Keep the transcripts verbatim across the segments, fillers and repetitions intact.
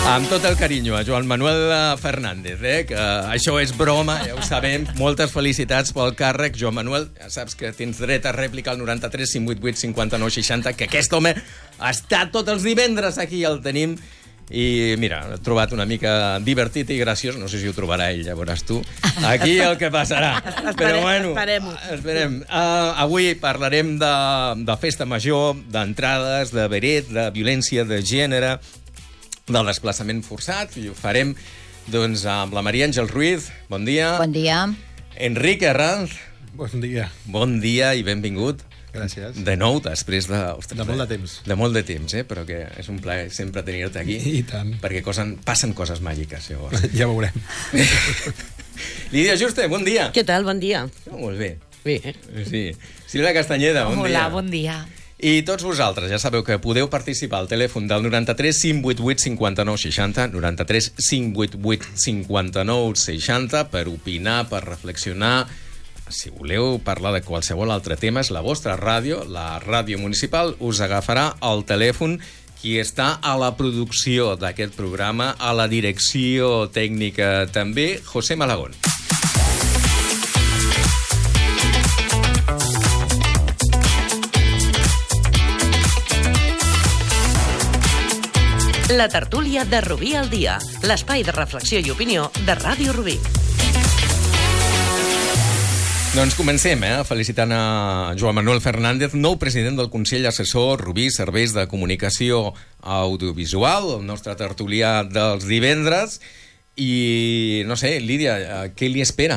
Amb tot el carinyo a Joan Manuel Fernández, eh? Que això és broma, ja ho sabem. Moltes felicitats pel càrrec. Joan Manuel, ja saps que tens dret a rèplica al noranta-tres cinc vuit vuit cinquanta-nou seixanta, que aquest home està tots els divendres aquí, el tenim. I mira, he trobat una mica divertit i graciós. No sé si ho trobarà ell, ja veuràs tu. Aquí el que passarà. Però bueno, esperem-ho. Esperem. Uh, avui parlarem de, de festa major, d'entrades, de beret, de violència de gènere, del desplaçament forçat, i ho farem doncs, amb la Maria Àngels Ruiz. Bon dia. Bon dia. Enrique Herranz. Bon dia. Bon dia i benvingut. Gràcies. De nou, després de... Ostres, de molt de temps. De molt de temps, eh? Però que és un plaer sempre tenir-te aquí. I tant. Perquè cosen, passen coses màgiques, llavors. Ja veurem. Lídia Juste, bon dia. Què tal? Bon dia. Oh, molt bé. Bé, eh? Sí. Sílvia Castanyeda, bon Hola, dia. Hola, bon dia. I tots vosaltres, ja sabeu que podeu participar al telèfon del noranta-tres cinc vuit vuit cinquanta-nou seixanta, noranta-tres cinc vuit vuit cinquanta-nou seixanta, per opinar, per reflexionar. Si voleu parlar de qualsevol altre tema, és la vostra ràdio, la ràdio municipal, us agafarà el telèfon. Qui està a la producció d'aquest programa, a la direcció tècnica també, José Malagón. La tertúlia de Rubí al dia, l'espai de reflexió i opinió de Ràdio Rubí. Doncs comencem, eh? Felicitant a Joan Manuel Fernández, nou president del Consell Assessor Rubí Serveis de Comunicació Audiovisual, el nostre tertulià dels divendres. I, no sé, Lídia, què li espera?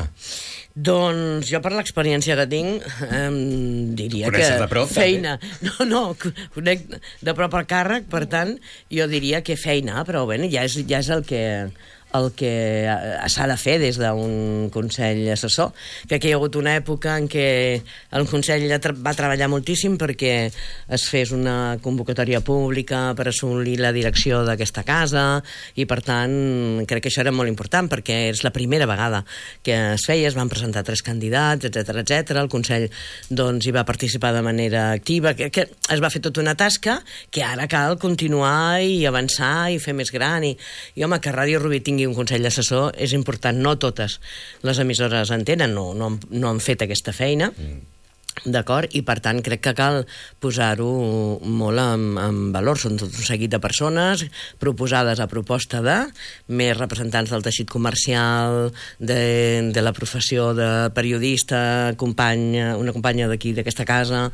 Doncs jo, per l'experiència que tinc, eh, diria Coneixes que de prop, feina. No, no, conec de prop el càrrec, per tant, jo diria que feina, però bé, ja és, ja és el que... el que s'ha de fer des d'un Consell Assessor. Crec que hi ha hagut una època en què el Consell va treballar moltíssim perquè es fes una convocatòria pública per assolir la direcció d'aquesta casa, i per tant crec que això era molt important perquè és la primera vegada que es feia, es van presentar tres candidats, etcètera, etcètera. El Consell doncs, hi va participar de manera activa, que, que es va fer tota una tasca que ara cal continuar i avançar i fer més gran, i, i home, que Ràdio Rubí tingui un Consell Assessor és important. No totes les emissores en tenen, no, no, no han fet aquesta feina, mm. d'acord? I per tant crec que cal posar-ho molt en, en valor. Són tot un seguit de persones proposades a proposta de més representants del teixit comercial, de, de la professió de periodista, companya, una companya d'aquí, d'aquesta casa.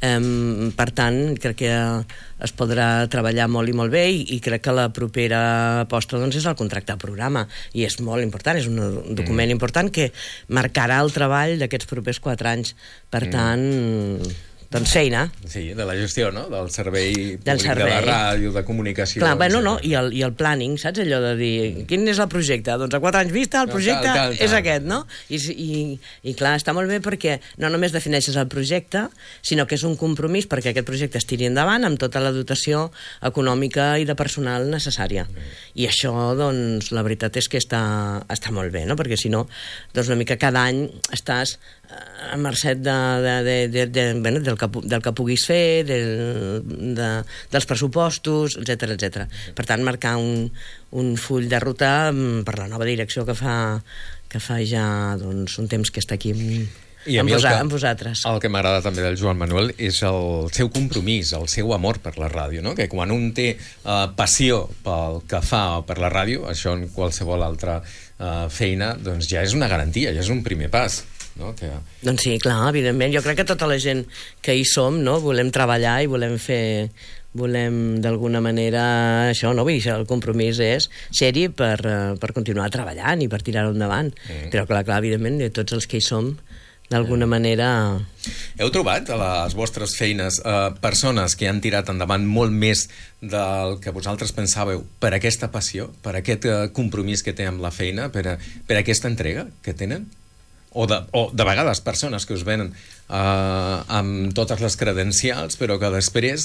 Um, per tant, crec que es podrà treballar molt i molt bé, i, i crec que la propera aposta doncs, és el contracte de programa, i és molt important, és un document mm. important que marcarà el treball d'aquests propers quatre anys. Per tant, mm. doncs feina. Sí, de la gestió, no?, del servei públic, del servei. De la ràdio, de comunicació. Clar, bueno, no, i el, i el planning, saps allò de dir, quin és el projecte? Doncs a quatre anys vista el projecte no, cal, cal, cal. és aquest, no? I, i, I clar, està molt bé perquè no només defineixes el projecte, sinó que és un compromís perquè aquest projecte es tiri endavant amb tota la dotació econòmica i de personal necessària. Mm. I això, doncs, la veritat és que està, està molt bé, no? Perquè si no, doncs una mica cada any estàs a mercè de, de, de, de, de, bueno, del, que, del que puguis fer, del, de, dels pressupostos, etcètera, etcètera. Per tant, marcar un, un full de ruta per la nova direcció que fa, que fa ja doncs, un temps que està aquí amb, I a amb, mi vosa, que, amb vosaltres. El que m'agrada també del Joan Manuel és el seu compromís, el seu amor per la ràdio, no? Que quan un té uh, passió pel que fa o per la ràdio, això en qualsevol altra uh, feina, doncs ja és una garantia, ja és un primer pas. No? Que... Doncs sí, clar, evidentment. Jo crec que tota la gent que hi som, no? Volem treballar i volem fer... volem d'alguna manera això, no? Vull dir, el compromís és ser-hi per, per continuar treballant i per tirar-ho endavant. Mm. Però clar, clar, evidentment, de tots els que hi som, d'alguna mm. manera... Heu trobat a les vostres feines eh, persones que han tirat endavant molt més del que vosaltres pensàveu per aquesta passió, per aquest eh, compromís que té amb la feina, per, per aquesta entrega que tenen? O de, o de vegades persones que us venen uh, amb totes les credencials, però que després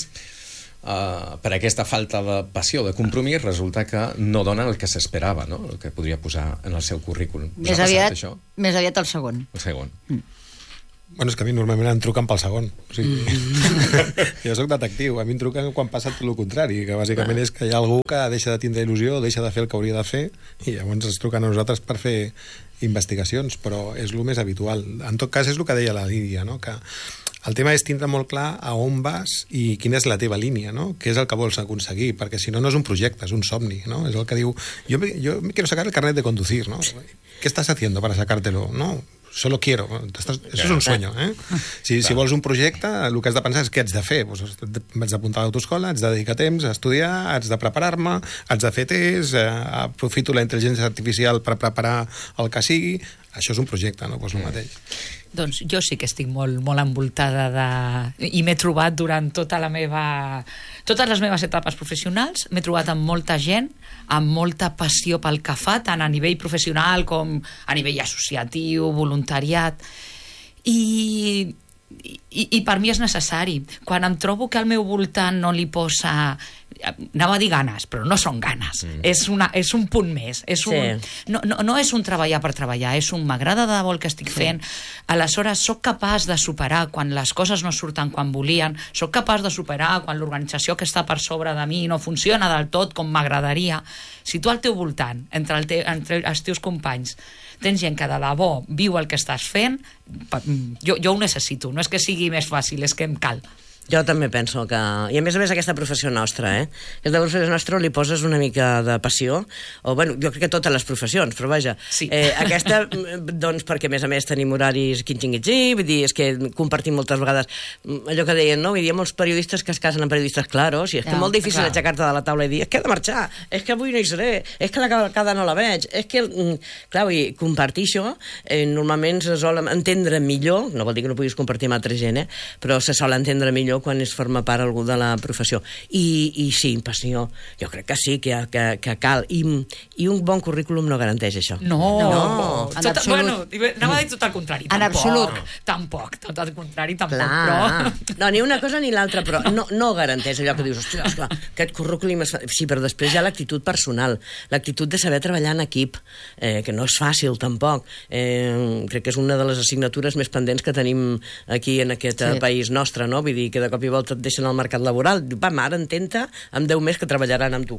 uh, per aquesta falta de passió, de compromís, resulta que no donen el que s'esperava, no? El que podria posar en el seu currículum. Més aviat, més aviat el segon. El segon. Mm. Bueno, és que a mi normalment em truquen pel segon. O sigui, mm. jo soc detectiu. A mi em truquen quan passa tot el contrari, que bàsicament ah. és que hi ha algú que deixa de tindre il·lusió, deixa de fer el que hauria de fer, i llavors ens truquen a nosaltres per fer investigacions, però és el més habitual. En tot cas, és el que deia la Lídia, no? Que el tema és tindre molt clar a on vas i quina és la teva línia, no? Què és el que vols aconseguir, perquè si no, no és un projecte, és un somni, no? És el que diu, jo me, yo me quiero sacar el carnet de conducir, ¿no? ¿Qué estás haciendo para sacártelo? No, solo quiero. Estàs, això és un sueño, eh? Si, si vols un projecte, el que has de pensar és què haig de fer. Pues, m'haig d'apuntar a l'autoescola, haig de dedicar temps a estudiar, haig de preparar-me, haig de fer tests, eh, aprofito la intel·ligència artificial per preparar el que sigui. Això és un projecte, no? Pues el mateix. Doncs jo sí que estic molt, molt envoltada de... i m'he trobat durant tota la meva... totes les meves etapes professionals, m'he trobat amb molta gent, amb molta passió pel que fa, tant a nivell professional com a nivell associatiu, voluntariat, i, i, i per mi és necessari. Quan em trobo que al meu voltant no li posa... anava a dir ganes, però no són ganes, mm. és, una, és un punt més, és un, sí. no, no, no és un treballar per treballar, és un m'agrada de debò el que estic fent, aleshores sóc capaç de superar quan les coses no surten quan volien, sóc capaç de superar quan l'organització que està per sobre de mi no funciona del tot com m'agradaria. Si tu al teu voltant, entre, el te, entre els teus companys, tens gent que de debò viu el que estàs fent, jo, jo ho necessito, no és que sigui més fàcil, és que em cal. Jo també penso que... I a més a més aquesta professió nostra, eh? Aquesta professió nostra li poses una mica de passió, o bueno, jo crec que totes les professions, però vaja, sí. eh, aquesta, doncs perquè a més a més tenim horaris quinxinguitxí, vull dir, és que compartim moltes vegades allò que deien, no? Vull dir, molts periodistes que es casen amb periodistes claros, i és que és molt difícil clar. Aixecar-te de la taula i dir, és que he de marxar, és que avui no hi seré, és que la cavalcada no la veig, és que... Clar, vull dir, compartir això, eh, normalment se sol entendre millor, no vol dir que no puguis compartir amb altra gent, eh? Però se sol entendre millor quan es forma part algú de la professió. I, i sí, passió, jo crec que sí, que, que, que cal. I, I un bon currículum no garanteix això. No, no. En tot, bueno, anava a dir tot el contrari. En tampoc, absolut. Tampoc, tot el contrari, tampoc, clar. Però... No, ni una cosa ni l'altra, però no, no garanteix allò que dius, hòstia, esclar, aquest currículum és... Sí, però després hi ha l'actitud personal, l'actitud de saber treballar en equip, eh, que no és fàcil, tampoc. Eh, crec que és una de les assignatures més pendents que tenim aquí en aquest sí. país nostre, no? Vull dir que de cop i volta et deixen al mercat laboral. Va, ara ententa amb deu més que treballaran amb tu.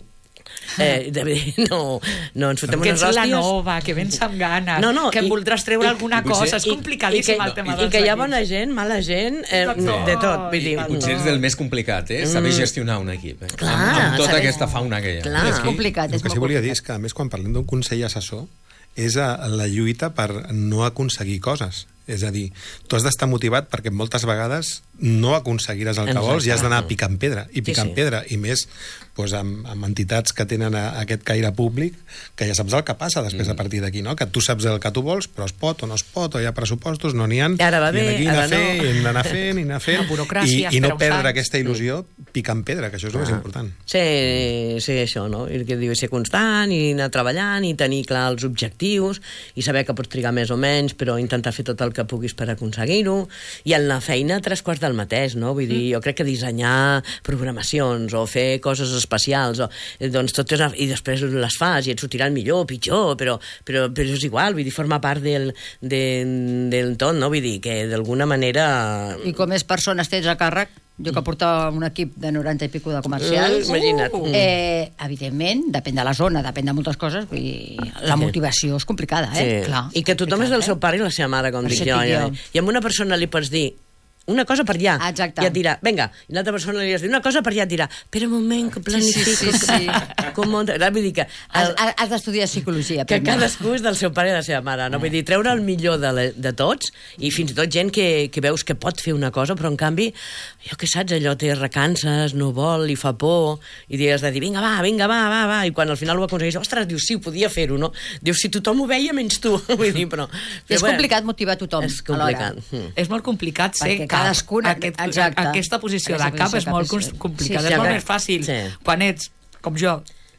Eh, de, no, no, ens fotem que unes ets hòsties. la nova, que vens amb ganes, no, no, que em i, voldràs treure i, alguna i, cosa, és complicadíssim que, el tema i, dels i que hi ha equips. bona gent, mala gent, eh, de tot. de tot. Vull dir, I potser és del més complicat, eh? Saber gestionar un equip. Eh? Clar, amb, amb tota saber... aquesta fauna que hi ha. Clar. És complicat, és el que molt sí volia complicat. dir és que, a més, quan parlem d'un consell assessor, és a la lluita per no aconseguir coses. És a dir, tu has d'estar motivat perquè moltes vegades no aconseguiràs el que Exacte. vols i has d'anar picant pedra, i picant sí, sí. pedra, i més doncs, amb, amb entitats que tenen a, aquest caire públic, que ja saps el que passa després mm. a partir d'aquí, no? Que tu saps el que tu vols, però es pot o no es pot, o hi ha pressupostos, no n'hi ha, ara va bé, i aquí ara anar no. fent, i hem d'anar fent, i anar fent, La burocràcia, i, i no esperar uns perdre anys. aquesta il·lusió picant pedra, que això és el ah. més important. Sí, sí, això, no? I que diu ser constant, i anar treballant, i tenir clar els objectius, i saber que pots trigar més o menys, però intentar fer tot el que puguis per aconseguir-ho, i en la feina tres quarts del mateix, no? Vull dir, jo crec que dissenyar programacions o fer coses especials, o, doncs tot és, i després les fas i et sortiran millor o pitjor, però, però, però és igual, vull dir, forma part del, de, del tot, no? Vull dir, que d'alguna manera... I com més persones tens a càrrec, jo que portava un equip de noranta i pico de comercials, uh, imagina't. Eh, evidentment, depèn de la zona, depèn de moltes coses, vull dir, la motivació és complicada, eh? Sí. Clar, I que tothom és del seu pare i la seva mare, com dic jo. I, I amb una persona li pots dir una cosa per allà, exacte. I et dirà, vinga, i l'altra persona li has dit una cosa per allà, et dirà, espera un moment, que planifico, sí, sí, sí, sí. com monta... Vull dir que... El, has has d'estudiar psicologia. Que primer. cadascú és del seu pare i de la seva mare, no? Vull dir, treure el millor de, la, de tots, i fins i tot gent que, que veus que pot fer una cosa, però en canvi, jo què saps, allò té recances, no vol, li fa por, i has de dir, vinga, va, vinga, va, va, va, i quan al final ho aconsegueix, ostres, dius, sí, podia fer-ho, no? Dius, si tothom ho veia, menys tu. Vull dir, però... És però, complicat motivar tothom. És complicat. Mm. És molt complicat ser perquè cap. Cadascun, Aquest, exacte. Aquesta posició Aquesta de cap posició és molt cap és- complicada. sí, sí, és molt sí. més fàcil Sí. quan ets, com jo,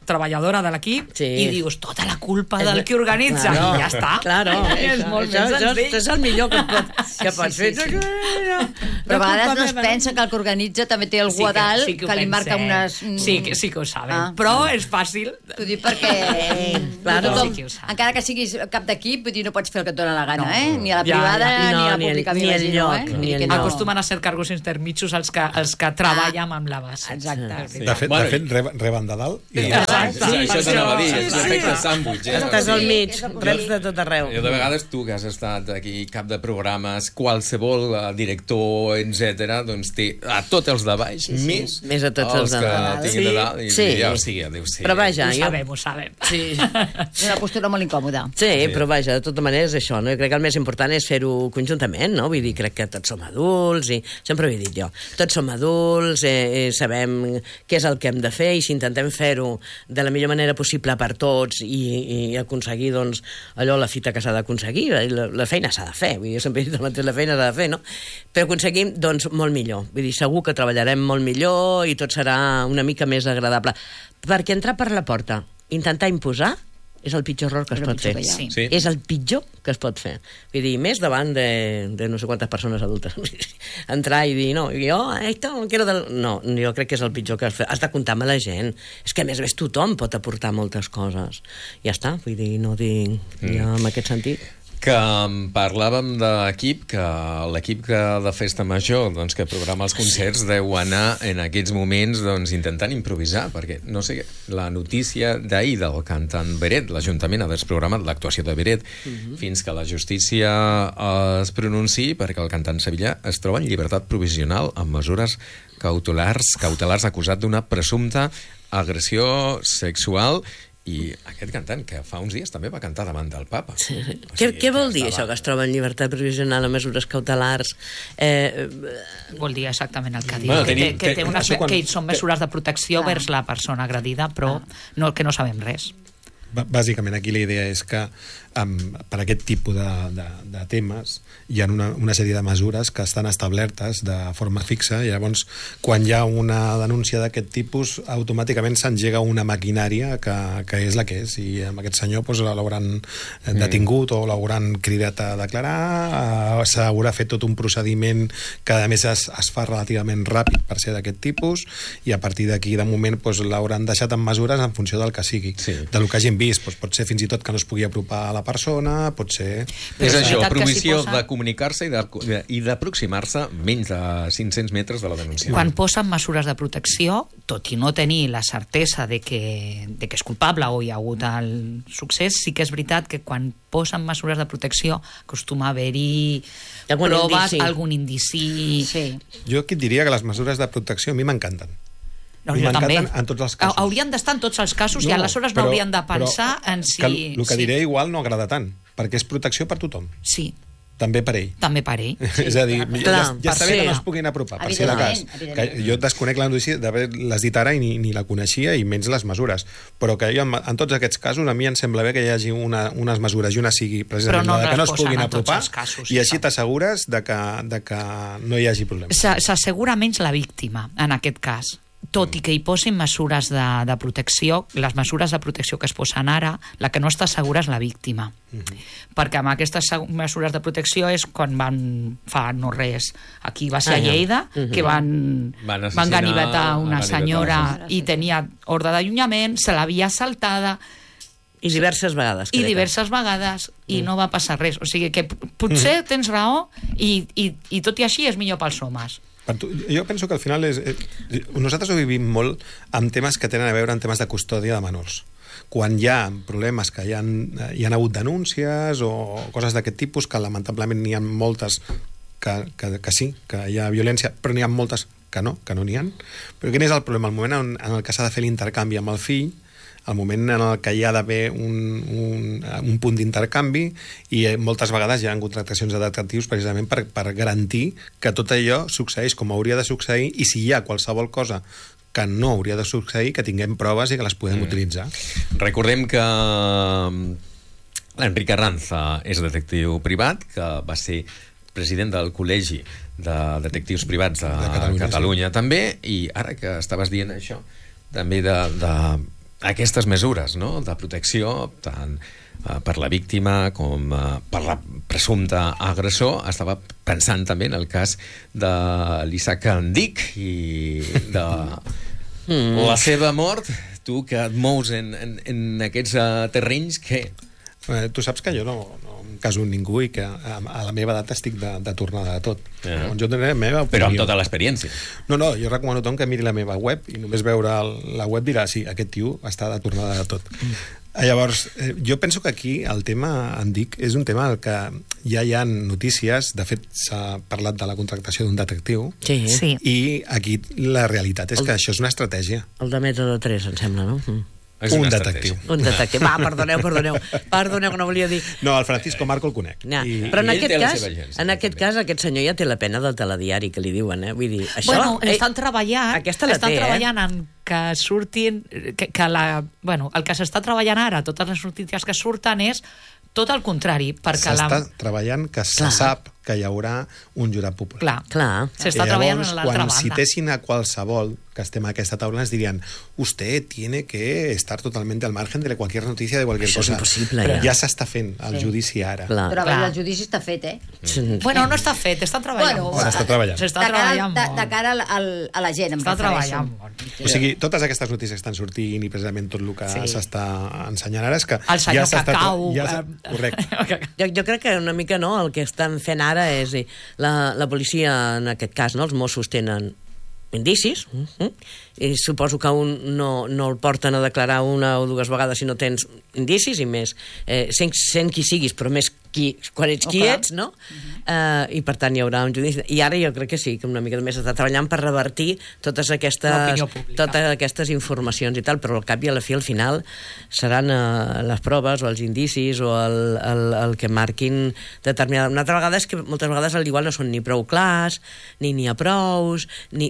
treballadora de l'equip Sí. i dius, tota la culpa És del la- que organitza, Claro, i ja està. Claro, és això, molt això, més això, senzill. és el millor que, pot, que pots sí, fer. sí. No, Però a vegades no es culpa pensa que el que organitza també té algú a dalt que, ho li marca pensem. unes... Sí, que, sí que ho saben, Ah. però és fàcil. T'ho dic perquè Claro. tothom, Sí que ho sap. encara que siguis cap d'equip, vull dir, no pots fer el que et dóna la gana, No. eh? Ni a la Ja, privada, ja. ni No, a la ni el- pública, ni m'imagino, enlloc, eh? Vull ni dir que enlloc. no. Acostumen a ser cargos intermitjos els que, els que treballen amb la base. Exacte. Sí. De fet, Bueno, de fet re, reben de dalt i Sí, Exacte. això, això t'anava a dir, Sí, és sí. l'efecte sàndwich. Eh? Estàs al Sí, mig, és el reps de tot arreu. Jo de vegades, tu que has estat aquí cap de programes, qualsevol uh, director, etcètera, doncs té a tots els de baix, sí, sí. més, Més a tots els de que dalt. tinguin de dalt, i Sí. ja, o sigui, deu ser... Però vaja, Ho jo... sabem, ho sabem. Sí. És una postura molt incòmoda. Sí, sí, però vaja, de tota manera és això, no? Jo crec que el més important és fer-ho conjuntament, no? Vull dir, crec que tots som adults i sempre ho he dit jo, tots som adults, eh, eh, sabem què és el que hem de fer i si intentem fer-ho de la millor manera possible per tots i, i aconseguir, doncs, allò, la fita que s'ha d'aconseguir, la, la feina s'ha de fer, vull dir, jo sempre he dit el mateix, la feina s'ha de fer, no? Però aconseguim, doncs, molt millor. Vull dir, segur que treballarem molt millor i tot serà una mica més agradable. Perquè entrar per la porta, intentar imposar, és el pitjor error que es És el pot fer. pitjor que hi ha. Sí. És el pitjor que es pot fer. Vull dir, més davant de, de no sé quantes persones adultes. Entrar i dir, no, jo, esto, quiero del... No, jo crec que és el pitjor que has fet. Has de comptar amb la gent. És que, a més a més, tothom pot aportar moltes coses. Ja està, vull dir, no dic... Ja, en aquest sentit... Que em parlàvem d'equip, que l'equip que de Festa Major, doncs, que programa els concerts, deu anar en aquests moments doncs, intentant improvisar, perquè, no sé, la notícia d'ahir del cantant Beret, l'Ajuntament ha desprogramat l'actuació de Beret uh-huh. fins que la justícia es pronunciï, perquè el cantant sevillà es troba en llibertat provisional amb mesures cautelars, cautelars acusat d'una presumpta agressió sexual. I aquest cantant, que fa uns dies també va cantar davant del papa. Sí. O Què, sigui, què vol que dir estava- això, que es troba en llibertat provisional a mesures cautelars? Eh, Vol dir exactament el que diu, Bueno, que, tenim- té, que, té te- una, això quan- que són mesures de protecció vers la persona agredida, però no, que no sabem res. B- Bàsicament aquí la idea és que um, per aquest tipus de, de, de temes hi ha una, una sèrie de mesures que estan establertes de forma fixa i llavors quan hi ha una denúncia d'aquest tipus automàticament s'engega una maquinària que, que és la que és i amb aquest senyor doncs, l'hauran detingut o l'hauran cridat a declarar, eh, s'haurà fet tot un procediment que a més es, es fa relativament ràpid per ser d'aquest tipus i a partir d'aquí de moment doncs, l'hauran deixat en mesures en funció del que sigui, Sí. del que hagin vist, doncs pot ser fins i tot que no es pugui apropar a la persona, pot ser... Però És és això, veritat que provisió s'hi posa- de comunicar-se i de- i d'aproximar-se menys de cinc-cents metres de la denúncia. Quan posen mesures de protecció, tot i no tenir la certesa de que, de que és culpable o hi ha hagut el succés, sí que és veritat que quan posen mesures de protecció acostuma a haver-hi Algun proves, indici. algun indici... Sí. Jo aquí et diria que les mesures de protecció a mi m'encanten. No, I jo també. m'encanten en tots els casos. Ha- Haurien d'estar en tots els casos i aleshores no però- haurien de pensar però en si... Que el que sí. diré igual no agrada tant, perquè és protecció per tothom, Sí, també per ell. també per ell. És a dir, Clar, ja, ja està bé per que no ser. es puguin apropar, per si de cas. Evidentment, Que evidentment. jo desconec la notícia d'haver-les dit ara i ni, ni la coneixia, i menys les mesures. Però que jo, en, en tots aquests casos, a mi em sembla bé que hi hagi una, unes mesures, i una sigui precisament Però no la de que les no es posen puguin en tots apropar, els casos, i així clar. t'assegures de, que, de que no hi hagi problemes. S'a- S'assegura menys la víctima, en aquest cas. Tot i que hi posin mesures de, de protecció, les mesures de protecció que es posen ara, la que no està segura és la víctima. Uh-huh. Perquè amb aquestes seg- mesures de protecció és quan van, fa no res, aquí va ser Ah, a ja. Lleida, Uh-huh. que van, Van van assassinar- ganivetar una van senyora ganivetar. i tenia ordre d'allunyament, se l'havia assaltada, I diverses vegades, i crec. diverses vegades i no va passar res. O sigui que p- potser tens raó i, i, i tot i així és millor pels homes. Per tu, jo penso que al final és, eh, nosaltres ho vivim molt amb temes que tenen a veure amb temes de custòdia de menors. Quan hi ha problemes que hi ha, hi ha hagut denúncies o coses d'aquest tipus, que lamentablement n'hi ha moltes que, que, que sí, que hi ha violència, però n'hi ha moltes que no, que no n'hi ha. Però quin és el problema? El moment en, en el que s'ha de fer l'intercanvi amb el fill, el moment en el que hi ha d'haver un, un, un punt d'intercanvi, i moltes vegades hi ha contractacions de detectius precisament per, per garantir que tot allò succeeix com hauria de succeir, i si hi ha qualsevol cosa que no hauria de succeir, que tinguem proves i que les podem mm. utilitzar. Recordem que l'Enric Arranza és detectiu privat, que va ser president del Col·legi de Detectius Privats de, De de Catalunya, Catalunya, Catalunya sí. també, i ara que estaves dient això, també de, de aquestes mesures, no?, de protecció, tant uh, per la víctima com uh, per la presumpta agressor. Estava pensant també en el cas de l'Isaac Andic i de mm. la seva mort. Tu que et mous en, en, en aquests uh, terrenys, què? Eh, tu saps que jo no, no em caso amb ningú i que a, a la meva edat estic de, de tornada de tot. Yeah. Jo tindré la meva opinió. Però amb tota l'experiència. No, no, jo recomano a tothom que miri la meva web i només veure el, la web dirà sí, aquest tio està de tornada de tot. Mm. Llavors, eh, jo penso que aquí el tema, en dic, és un tema al que ja hi ha notícies. De fet, s'ha parlat de la contractació d'un detectiu. Sí. Sí. I aquí la realitat és El- que això és una estratègia. El de Método tres, em sembla, no? Mm. És Un una detectiu. estratègia. Un detectiu. Va, perdoneu, perdoneu. Perdoneu, que no volia dir. No, el Francisco Marco el conec. No, I, però en i ell aquest té la cas, seva agència, en aquest també. cas, aquest senyor ja té la pena del telediari, que li diuen, eh? Vull dir, això... Bueno, eh, estan treballant, aquesta la estan té, treballant en que surtin, que, que la, bueno, el que s'està treballant ara, totes les notícies que surten és tot el contrari, perquè la... s'està treballant que se Clar. sap que hi haurà un jurat popular. Clar, Clar. s'està I treballant llavors, en l'altra quan banda. citessin a qualsevol que estem a aquesta taula, ens dirien usted tiene que estar totalmente al margen de cualquier noticia de cualquier Això és cosa. impossible, Però ja. ja s'està fent el judici ara. Clar. Però a Clar. veure, el judici està fet, eh? Sí. Bueno, no està fet, estan treballant Bueno, molt. S'està treballant. S'està de cara, treballant de, molt. de cara al, al, a la gent, em Està refereixo. treballant molt. O sigui, totes aquestes notícies que estan sortint i precisament tot el que Sí. s'està ensenyant ara és que El senyor ja s'està... Cacau... Ja s'ha- eh, correcte. Jo, jo crec que una mica no, el que estan fent ara és eh, la, la policia, en aquest cas, no, els Mossos tenen indicis, uh -huh. i suposo que un no, no el porten a declarar una o dues vegades si no tens indicis, i més eh, sent, sent qui siguis, però més qui, quan ets Oh, qui clar. ets, no? Uh, i per tant hi haurà un judici, i ara jo crec que sí, que una mica més està treballant per revertir totes aquestes, L'opinió pública. totes aquestes informacions i tal, però al cap i a la fi, al final seran uh, les proves o els indicis o el, el, el que marquin determinada... Una altra vegada és que moltes vegades al igual no són ni prou clars, ni n'hi ha prous, ni...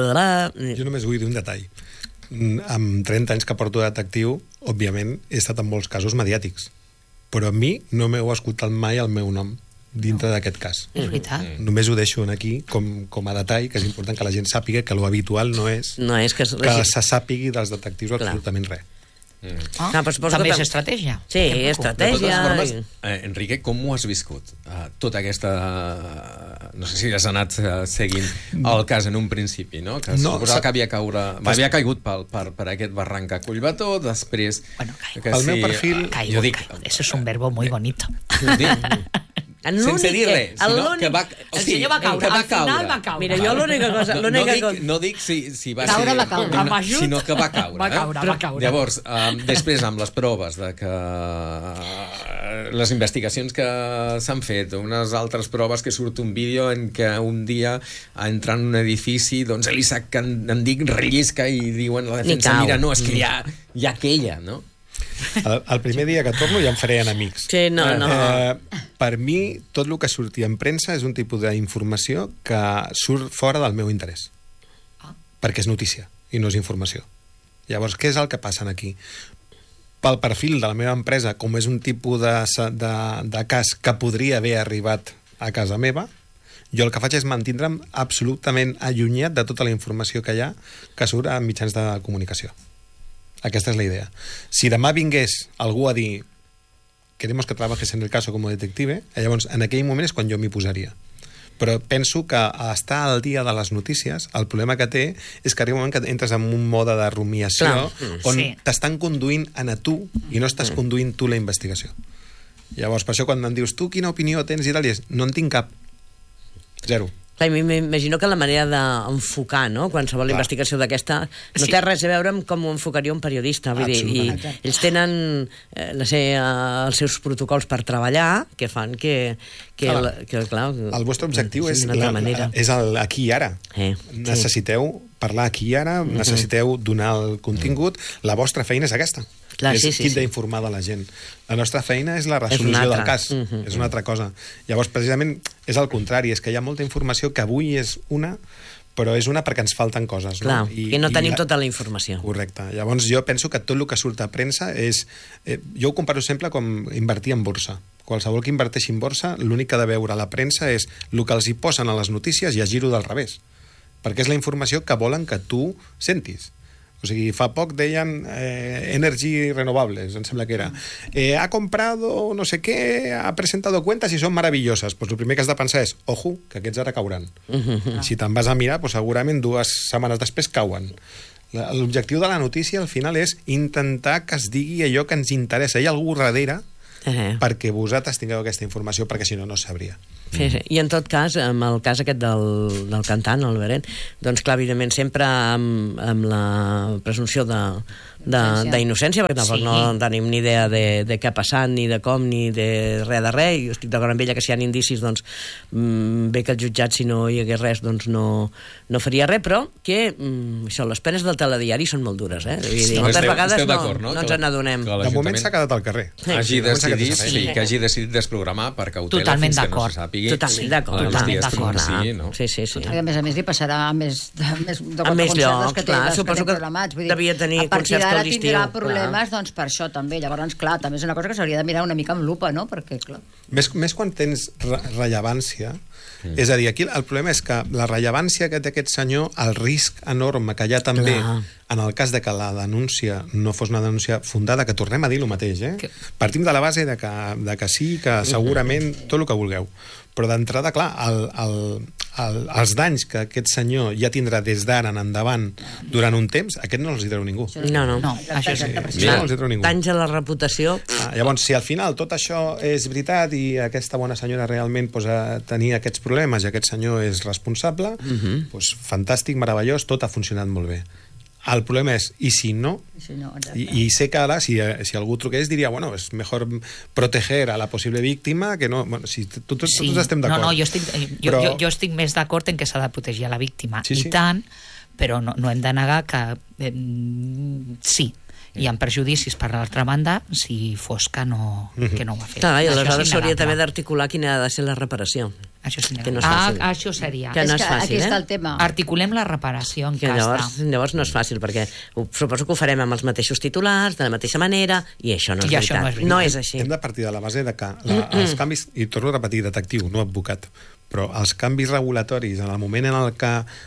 Jo només vull dir un detall. Mm, Amb trenta anys que porto de detectiu, òbviament, he estat en molts casos mediàtics. Però a mi no m'heu escoltat mai el meu nom dintre d'aquest cas. És veritat. Només ho deixo aquí com, com a detall, que és important que la gent sàpiga que lo habitual no és No és que... que se sàpigui dels detectius Clar. absolutament res. Ah, Ah, però suposo també que és tam- estratègia. Sí, Tampoc. De estratègia... totes formes, i- eh, Enrique, com ho has viscut? Uh, tota aquesta... No sé si has anat uh, seguint el cas en un principi, no? Que No, suposava sa- que havia, caure, havia caigut pel, per, per aquest barranc a Collbató, després... Bueno, caigut. que El meu sí, perfil- eh, Caigut, jo dic, caigut. Eso es un verbo muy bonito. ho dic, En sense l'únic dir que- res, en sinó l'únic- que va... El senyor va caure, que va al final caure. va caure. Mira, jo l'única cosa... No, no, l'única dic, cosa... no dic si, si va Caure ser... va caure. no, Amb ajut, sinó que va caure. va caure, eh? va caure. Llavors, um, després, amb les proves de que uh, les investigacions que s'han fet, unes altres proves que surt un vídeo en què un dia, entrant en un edifici, doncs l'Isaac que en, en dic rellisca i diuen a la defensa, cau. mira, no, és que hi ha, hi ha aquella, no? El, el primer dia que torno ja em faré enemics. Sí, no, no. Eh, per mi, tot el que surti en premsa és un tipus d'informació que surt fora del meu interès. Ah. Perquè és notícia i no és informació. Llavors, què és el que passa aquí? Pel perfil de la meva empresa, com és un tipus de, de, de cas que podria haver arribat a casa meva, jo el que faig és mantindre'm absolutament allunyat de tota la informació que hi ha que surt a mitjans de comunicació. Aquesta és la idea. Si demà vingués algú a dir queremos que trabajes en el caso como detective, llavors en aquell moment és quan jo m'hi posaria. Però penso que a estar al dia de les notícies, el problema que té és que arriba un moment que entres en un mode de rumiació Clar. on Sí. t'estan conduint a tu i no estàs conduint tu la investigació. Llavors, per això quan em dius tu quina opinió tens i tal, i és, no en tinc cap. Zero. Clar, m'imagino que la manera d'enfocar, no?, qualsevol Clar. investigació d'aquesta no Sí. té res a veure amb com ho enfocaria un periodista. Vull dir, i Absolutament. ells tenen eh, la ser, eh, els seus protocols per treballar que fan que, que, Clar. la, que clar, El vostre objectiu és, d'una altra la, manera. és el aquí i ara. Eh, sí. Necessiteu parlar aquí i ara, necessiteu donar el contingut. La vostra feina és aquesta. Clar, és sí, sí, quin sí. d'informar de la gent. La nostra feina és la una resolució altra. del cas. Mhm. És una altra cosa. Llavors, precisament, és el contrari. És que hi ha molta informació que avui és una, però és una perquè ens falten coses. Clar, no? I, no tenim tota la informació. Correcte. Llavors jo penso que tot el que surt a premsa és... Eh, jo ho comparo sempre com invertir en borsa. Qualsevol que inverteixi en borsa, l'únic que ha de veure a la premsa és el que els hi posen a les notícies i llegir-ho del revés. Perquè és la informació que volen que tu sentis. O sigui, fa poc deien eh, Energy Renovables, em sembla que era. Eh, ha comprado no sé qué, ha presentado cuentas y son maravillosas. Pues el primer que has de pensar és, ojo, que aquests ara cauran. Uh-huh. Si te'n vas a mirar, pues segurament dues setmanes després cauen. L'objectiu de la notícia al final és intentar que es digui allò que ens interessa. Hi ha algú darrere uh-huh. perquè vosaltres tingueu aquesta informació, perquè si no, no sabria. Sí, sí. I en tot cas, amb el cas aquest del, del cantant, el Berent, doncs clar, evidentment, sempre amb, amb la presumpció de d'innocència, perquè tampoc sí. no tenim ni idea de, de què ha passat, ni de com, ni de res de res, i jo estic d'acord amb ella que si hi ha indicis, doncs mm, bé que el jutjat, si no hi hagués res, doncs no, no faria res, però que mm, això, les penes del telediari són molt dures, eh? Vull dir, moltes esteu, vegades esteu no, no, no ens n'adonem. De moment s'ha quedat al carrer. Sí. Hagi decidit, sí, que hagi decidit desprogramar per cautela totalment fins que d'acord. no se sàpigui. Totalment d'acord. Totalment d'acord. Sí, no? sí, sí, sí. A més a més li passarà a més de, més de a més llocs, que té, clar, que suposo que programats. Vull dir, devia tenir a partir concerts d'ara tot l'estiu. tindrà problemes, doncs per això també. Llavors, clar, també és una cosa que s'hauria de mirar una mica amb lupa, no? Perquè, clar... Més, més quan tens re rellevància, mm. és a dir, aquí el problema és que la rellevància que té aquest senyor, el risc enorme que hi ha també, clar. En el cas de que la denúncia no fos una denúncia fundada, que tornem a dir el mateix, eh? Que... Partim de la base de que, de que sí, que segurament tot el que vulgueu. Però d'entrada, clar, el, el, el, els danys que aquest senyor ja tindrà des d'ara en endavant durant un temps, aquest no els hi treu ningú. No, no. no això sí. sí. No els hi treu ningú. Danys a la reputació... Ah, llavors, si al final tot això és veritat i aquesta bona senyora realment pues, tenia aquests problemes i aquest senyor és responsable, uh-huh. pues, fantàstic, meravellós, tot ha funcionat molt bé. El problema és, i si no? I, si no, I, i sé que ara, si, si algú truqués, diria, bueno, és mejor proteger a la possible víctima que no... Bueno, si tots, tots, sí. tots estem d'acord. No, no, jo estic, jo, però... jo, jo estic més d'acord en que s'ha de protegir a la víctima. Sí, I sí. tant, però no, no hem de negar que eh, sí, hi ha perjudicis per l'altra banda si fos que no, mm-hmm. que no ho ha fet. Clar, i això aleshores s'hauria també d'articular quina ha de ser la reparació. Això, sí, que no és ah, fàcil. això seria. Que no és, és que fàcil, aquí eh? està el tema. Articulem la reparació en que cas llavors, de... llavors no és fàcil, perquè ho, suposo que ho farem amb els mateixos titulars, de la mateixa manera, i això no és, I veritat. això no és veritat. No és així. Hem de partir de la base de que la, els canvis, i torno a repetir, detectiu, no advocat, però els canvis regulatoris, en el moment en el que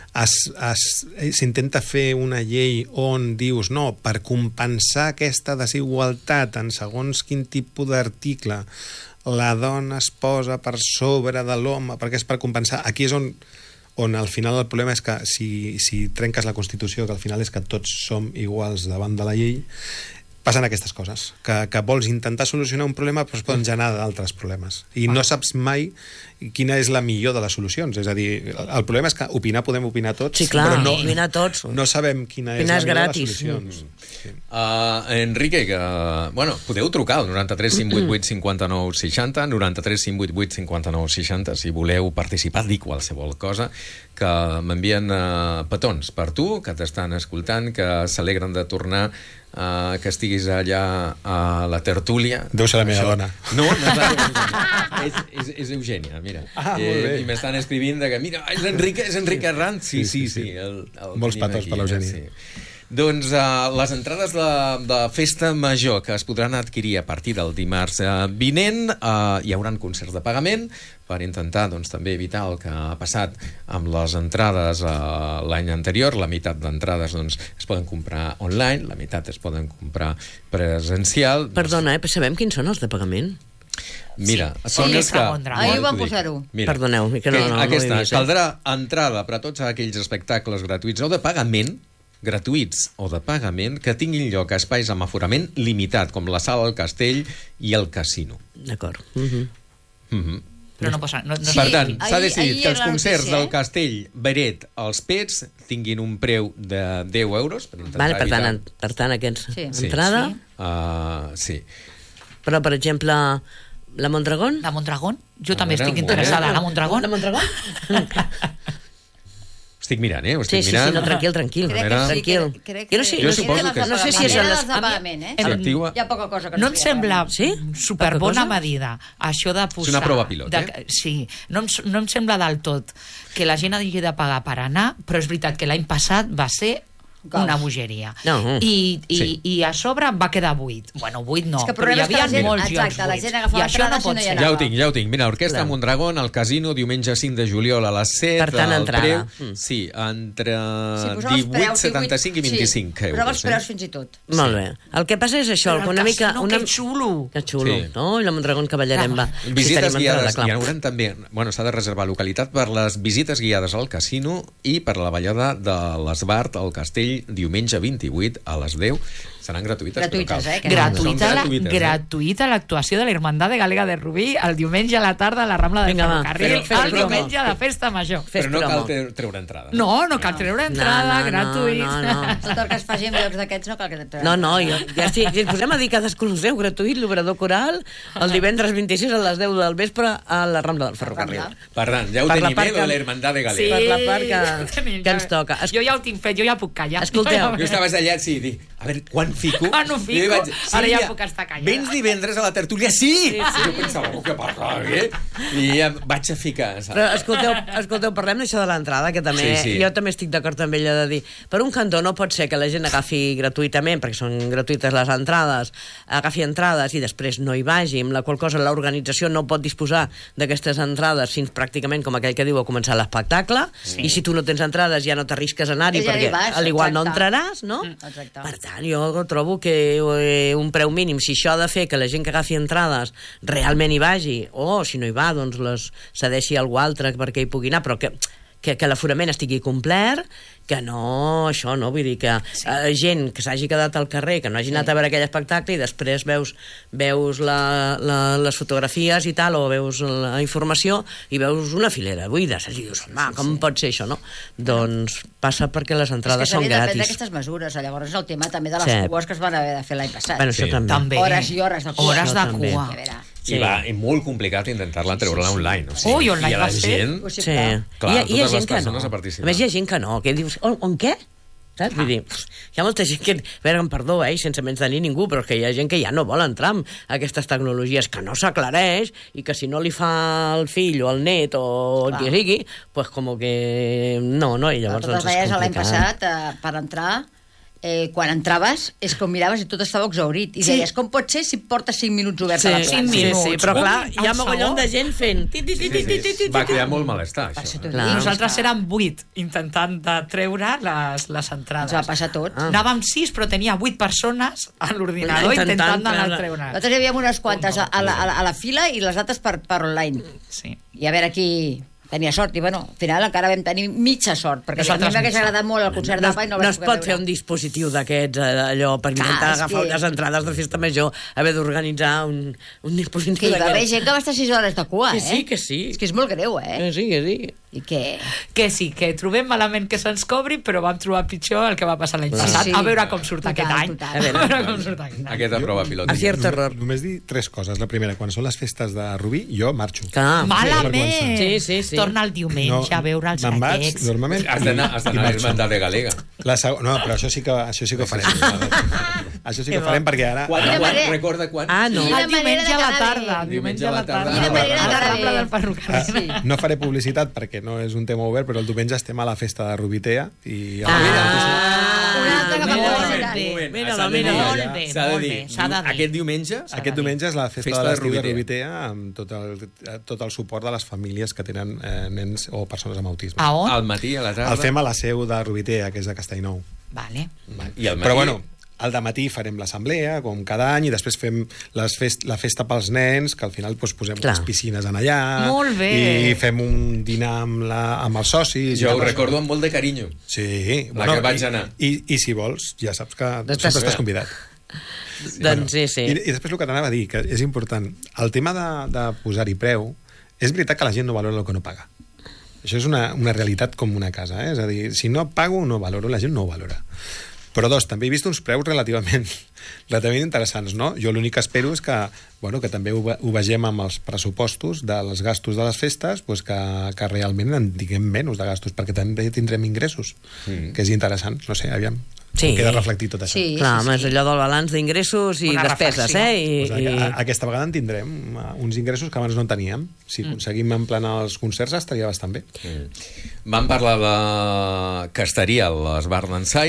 s'intenta fer una llei on dius, no, per compensar aquesta desigualtat en segons quin tipus d'article, la dona es posa per sobre de l'home, perquè és per compensar. Aquí és on, on al final el problema és que si, si trenques la Constitució, que al final és que tots som iguals davant de la llei, passen aquestes coses, que, que vols intentar solucionar un problema però es poden generar d'altres problemes i no saps mai quina és la millor de les solucions, és a dir, el problema és que opinar podem opinar tots, sí, clar, però no, opinar tots. no sabem quina és opinar la millor gratis. de les solucions. Sí. Uh, Enrique, que, bueno, podeu trucar al noranta-tres cinc vuit vuit cinquanta-nou seixanta, noranta-tres cinc vuit vuit cinquanta-nou seixanta, si voleu participar, dir qualsevol cosa, que m'envien uh, petons per tu, que t'estan escoltant, que s'alegren de tornar, uh, que estiguis allà a la tertúlia. Deu ser la meva dona. No, no és la teva dona. és, és, és Eugènia, mira. Ah, molt bé. Eh, I m'estan escrivint de que, mira, és Enrique, és Enrique Arran. Sí, sí, sí. sí, sí. El, el Molts petons per l'Eugènia. Sí. Doncs uh, les entrades de, de Festa Major que es podran adquirir a partir del dimarts uh, vinent, uh, hi haurà concerts de pagament per intentar doncs, també evitar el que ha passat amb les entrades uh, l'any anterior. La meitat d'entrades doncs, es poden comprar online, la meitat es poden comprar presencial. Perdona, eh, sabem quins són els de pagament? Mira, sí. són Sí, els que... ahir van posar-ho. Perdoneu, que no, no, aquesta, no he vist, eh? caldrà entrada per a tots aquells espectacles gratuïts o de pagament, gratuïts o de pagament, que tinguin lloc a espais amb aforament limitat, com la sala del Castell i el casino. D'acord. Uh-huh. Uh-huh. Però no passa... No, no Sí, per tant, s'ha ahir- decidit ahir que els era la concerts notícia, del eh? Castell, Beret, els Pets, tinguin un preu de deu euros. Per intentar Vale, per, tant, evitar... en, per tant, aquests... Sí. Sí. Entrada... Sí. Uh, sí. Però, per exemple, la Mondragón? La Mondragón? Jo A també veure, estic un interessada. moment. La Mondragón? La Mondragón? Estic mirant, eh? Ho Sí, estic sí, sí, mirant. no, tranquil, tranquil. Crec Mira. que sí, Tranquil. crec, crec Jo que no sé, Jo no sé, suposo que no sé si és... Era a les les... de pagament, eh? S'activa. Hi ha poca cosa que No no em sigui sembla Sí? superbona Poca cosa? medida això de posar... És una prova pilot, de, eh? Sí, no em, no em sembla del tot que la gent hagi de pagar per anar, però és veritat que l'any passat va ser Caos. una bogeria. No. I, i, Sí. I a sobre va quedar buit. Bueno, buit no, És que el però hi problema és que havia la gent- molts exacte, llocs la buits. gent agafava I això entrades no i pot no hi ser. anava. Ja ho tinc, ja ho tinc. Mira, Orquestra Clar. Mondragón, al Casino, diumenge cinc de juliol a les set. Per tant, el entrada. preu, Mm. sí, entre Sí, posava els divuit, preus, setanta-cinc i vint-i-cinc sí, euros. posava els eh? preus fins i tot. Molt bé. El que passa és això, Però el una mica... casino, Una... que xulo. Que xulo, Sí. no? I la Mondragón que ballarem, va. Si Visites tenim entrada, guiades, clar. hi hauran també... Bueno, s'ha de reservar localitat per les visites guiades al casino i per la ballada de l'Esbart al Castell diumenge vint-i-vuit a les deu. Seran gratuïtes. Gratuïtes, però cal. eh, que Gratuïta, Són la, gratuïtes, eh? gratuïta l'actuació de la Hermandad de Galega de Rubí el diumenge a la tarda a la Rambla del Vinga, va, Ferrocarril, fes- fes el promo. diumenge de Festa Major. Fes Però no cal promo. tre- treure entrada. No, no cal treure entrada, no, gratuït. no, no, no. Tot el que es faci en llocs d'aquests no cal que... te- No, no, jo, ja sí, si ens posem a dir que desconoceu gratuït l'obrador coral el divendres vint-i-sis a les deu del vespre a la Rambla del Ferrocarril. Rambla. Per tant, ja ho Per la tenim, part eh, que- la Hermandad de Sí. Galega. Per la part que- ho tenim, que ja. ens toca. Es- Jo ja ho tinc fet, jo ja puc callar. Escolteu, Jo estaves allà, sí, dic, a veure, quan fico? Quan ho fico? I vaig, Ara ja Sílvia, puc estar callada. Vens divendres a la tertúlia? Sí! sí, sí. Jo pensava, oh, què passa, eh? I ja vaig a ficar, saps? Però escolteu, escolteu, parlem d'això de l'entrada, que també, Sí, sí. jo també estic d'acord amb ella de dir, per un cantó no pot ser que la gent agafi gratuïtament, perquè són gratuïtes les entrades, agafi entrades i després no hi vagi, amb la qual cosa l'organització no pot disposar d'aquestes entrades fins pràcticament, com aquell que diu, a començar l'espectacle, sí. I si tu no tens entrades ja no t'arrisques a anar-hi, Ja perquè hi vas, a l'igual no exacte. entraràs, no? Mm, exacte. Per tant, jo trobo que eh, un preu mínim, si això ha de fer que la gent que agafi entrades realment hi vagi, o si no hi va, doncs les cedeixi a algú altre perquè hi pugui anar, però que, que, que l'aforament estigui complert, que no, això no, vull dir que sí. eh, gent que s'hagi quedat al carrer, que no hagi sí. anat a veure aquell espectacle i després veus, veus la, la, les fotografies i tal, o veus la informació i veus una filera buida, i dius, home, com sí. pot ser això, no? Doncs passa perquè les entrades és que són també depèn gratis. d'aquestes mesures, llavors és el tema també de les Sí. cues que es van haver de fer l'any passat. Bueno, això Sí. també. També. Hores i hores de cua. Hores de Això també. cua. A veure, Sí. I va, és molt complicat intentar-la treure-la online. O sigui, Ui, online i a la va ser gent... possible. Sí. Clar, hi ha, hi ha totes les gent que persones no. a participar. A més, hi ha gent que no, que dius, on, on què? Saps? Vull dir, hi ha molta gent que... A veure, em perdó, eh, sense menys tenir ningú, però és que hi ha gent que ja no vol entrar en aquestes tecnologies, que no s'aclareix, i que si no li fa el fill o el net o el Clar. que sigui, pues com que no, no, i De llavors totes doncs és maneres, l'any complicat. passat, eh, per entrar, eh, quan entraves, és que ho miraves i tot estava exaurit. I Sí. deies, com pot ser si portes cinc minuts oberts Sí, a la sí, plaça? sí, minuts. sí, però clar, Ui, hi ha un mogollon segon. de gent fent... Ti, ti, ti, ti, ti, ti, ti, Va ti. crear molt malestar, Per això això. t'ho Clar. dic. Nosaltres érem vuit intentant de treure les, les entrades. Ens va passar a tots. Ah. Anàvem sis, però tenia vuit persones a l'ordinador Intentant intentant d'anar a treure. treure. Nosaltres hi havia unes quantes a, a, la, a, la, a la fila i les altres per, per online. Sí. I a veure qui tenia sort. I bueno, al final encara vam tenir mitja sort, perquè a mi Nosaltres m'hagués mitja. agradat molt el concert No, d'Apa i no, no vaig es poder pot fer veure. un dispositiu d'aquests, eh, allò, per Clar, intentar és agafar que- unes entrades de festa major, haver d'organitzar un, un dispositiu Que hi va haver d'aquests. gent que va estar sis hores de cua, Que eh? sí, que sí. És que és molt greu, eh? Que sí, que sí. I que... Que sí, que trobem malament que se'ns cobri, però vam trobar pitjor el que va passar l'any Sí, passat. sí. A veure com surt Total, aquest any. total. A veure com surt aquest any. Aquesta prova pilot. A cierto error. Només dir tres coses. La primera, quan són les festes de Rubí, jo marxo. Clar. Malament! Sí, sí, sí. Torna el diumenge a veure els me'n vaig, gallets. normalment, Has d'anar has i d'anar a marxo. l'Hermandad de Galega. La seg... No, però això sí que, això sí que ho farem. Això sí que ho farem perquè ara... Quan, Quina quan, manera- recorda quan? Ah, no. Quina El diumenge a la manera de tarda. quedar El bé. diumenge a la tarda. Quina manera A de la quedar Rambla bé. del Ferrocarril. Ah, no faré publicitat perquè no és un tema obert, però el diumenge estem a la festa de Rubitea i... Ah, Una altra que molt m'ha bé. agradat. Mira, s'ha de mira, dir, molt ja. bé, S'ha de molt dir. bé, s'ha de dir. Aquest diumenge... Aquest diumenge és la festa, Festa de de l'estiu de Rubitea. Rubitea amb tot el, tot el suport de les famílies que tenen eh, nens o persones amb autisme. A on? Al matí, a la tarda... El fem a la seu de Rubitea, que és de Castellnou. Vale. I al matí... Però bueno, al dematí farem l'assemblea, com cada any, i després fem les fest la festa pels nens, que al final doncs, posem Clar. unes piscines en allà. Molt bé. I fem un dinar amb, la, amb els socis. Jo i ho tal. recordo amb molt de carinyo. Sí. La que vaig i, anar. I, i, si vols, ja saps que Estàs- sempre estàs convidat. Doncs sí, sí. I, I després el que t'anava a dir, que és important, el tema de, de posar-hi preu, és veritat que la gent no valora el que no paga. Això és una, una realitat com una casa, eh? És a dir, si no pago, no valoro, la gent no ho valora. Però dos, també he vist uns preus relativament, relativament interessants, no? Jo l'únic que espero és que, bueno, que també ho, ve- ho vegem amb els pressupostos dels gastos de les festes, pues que, que realment en diguem menys de gastos, perquè també tindrem ingressos, mm. que és interessant, no sé, aviam, Sí. com queda reflectit tot això. Sí, Clar, sí, home, és sí. allò del balanç d'ingressos i Una despeses, reflexió. eh? I, Pues a, i... a, aquesta vegada en tindrem uh, uns ingressos que abans no en teníem. Si mm. aconseguim emplenar els concerts estaria bastant bé. Mm. Vam parlar de Casteria, a l'Esbar d'Ensaire,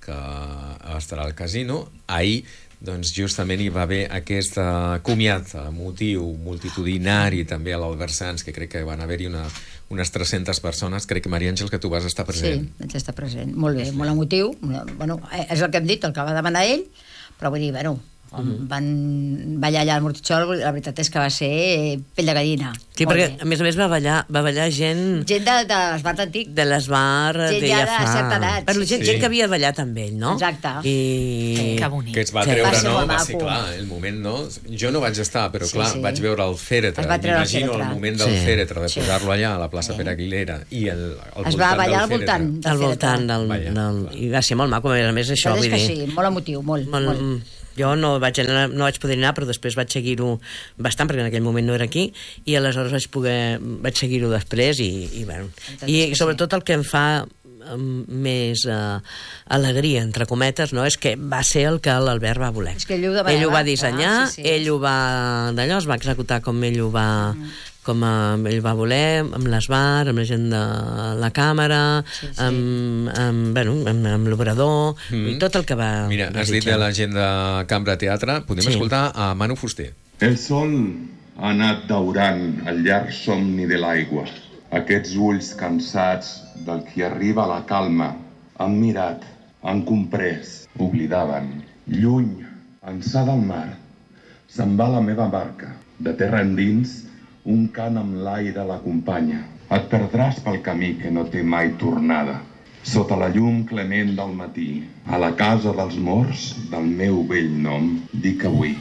que estarà al casino. Ahir, doncs, justament hi va haver aquest uh, comiat emotiu, multitudinari, també a l'Albert Sans, que crec que van haver-hi una, unes tres-centes persones. Crec que, Maria Àngels, que tu vas estar present. Sí, vaig estar present. Molt bé, molt emotiu. Bueno, és el que hem dit, el que va demanar ell, però vull dir, bueno, Mm-hmm. van ballar allà al Mortitxol, la veritat és que va ser pell de gallina. Sí, perquè a més a més va ballar, va ballar gent... Gent de, de l'esbar antic. De l'esbar gent de ja ja de fa... certa edat. Però gent, Sí. gent que havia ballat amb ell, no? Exacte. I... Que bonic. Que es va Sí. treure, Va ser no? molt Va ser, maco. clar, el moment, no? Jo no vaig estar, però Sí, clar, sí. vaig veure el fèretre. Es va treure el M'imagino el, fèretre. moment del Sí. fèretre, de Sí. posar-lo allà a la plaça Sí. Pere Aguilera i el, al Es va voltant ballar del al voltant. fèretre. al voltant del, Vaja, del... clar. I va ser molt maco, a més a més, això, Però és vull que dir... sí, molt emotiu, molt. Molt, molt. jo no vaig, anar, no vaig poder anar, però després vaig seguir-ho bastant, perquè en aquell moment no era aquí, i aleshores vaig poder vaig seguir-ho després, i, i, bueno, i sobretot el que em fa um, més uh, alegria, entre cometes, no? És que va ser el que l'Albert va voler. És que ell ho demanava, ell ho va clar, dissenyar, sí, sí. ell ho va... d'allò, es va executar com ell ho va... Mm. com a, ell va voler, amb l'esbar, amb la gent de la càmera, Sí, sí. amb, amb, bueno, amb, amb l'obrador, Mm. i tot el que va Mira, has dit desitjar. de la gent de Cambra Teatre. Podem Sí. escoltar a Manu Fuster. El sol ha anat daurant el llarg somni de l'aigua. Aquests ulls cansats del qui arriba a la calma han mirat, han comprès, oblidaven. Lluny, ençà del mar, se'n va la meva barca. De terra endins, un cant amb l'aire l'acompanya. Et perdràs pel camí que no té mai tornada. Sota la llum clement del matí, a la casa dels morts del meu vell nom, dic avui.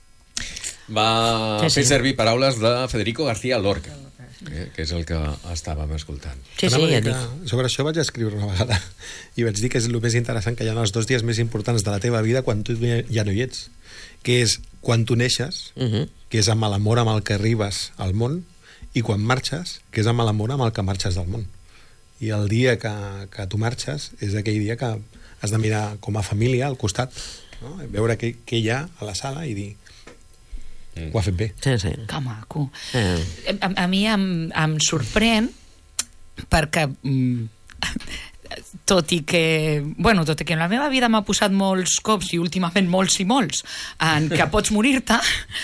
Va Sí, sí. fer servir paraules de Federico García Lorca, que, que és el que estàvem escoltant. Sí, sí, Anava a ja dir dic. que sobre això vaig escriure una vegada i vaig dir que és el més interessant que hi ha els dos dies més importants de la teva vida quan tu ja no hi ets, que és quan tu neixes, Uh -huh. que és amb l'amor amb el que arribes al món, i quan marxes, que és amb l'amor amb el que marxes del món. I el dia que, que tu marxes és aquell dia que has de mirar com a família al costat, no? Veure què, què hi ha a la sala i dir Mm. ho ha fet bé. Sí, sí. Que maco. Eh. A, a mi em, em sorprèn perquè mm, tot i que bueno, tot i que en la meva vida m'ha posat molts cops i últimament molts i molts en que pots morir-te,